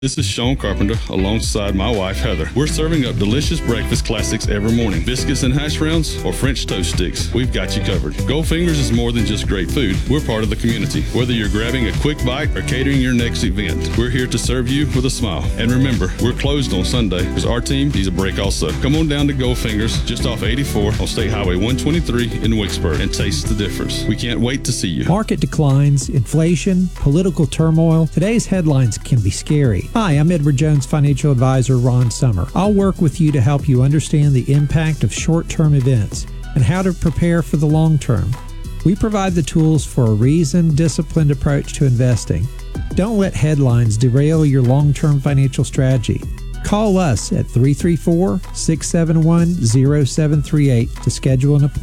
This is Sean Carpenter alongside my wife Heather. We're serving up delicious breakfast classics every morning. Biscuits and hash browns or French toast sticks. We've got you covered. Goldfingers is more than just great food. We're part of the community. Whether you're grabbing a quick bite or catering your next event, we're here to serve you with a smile. And remember, we're closed on Sunday because our team needs a break also. Come on down to Goldfingers just off 84 on State Highway 123 in Wicksburg and taste the difference. We can't wait to see you. Market declines, inflation, political turmoil. Today's headlines can be scary. Hi, I'm Edward Jones financial advisor Ron Summer. I'll work with you to help you understand the impact of short-term events and how to prepare for the long term. We provide the tools for a reasoned, disciplined approach to investing. Don't let headlines derail your long-term financial strategy. Call us at 334-671-0738 to schedule an appointment.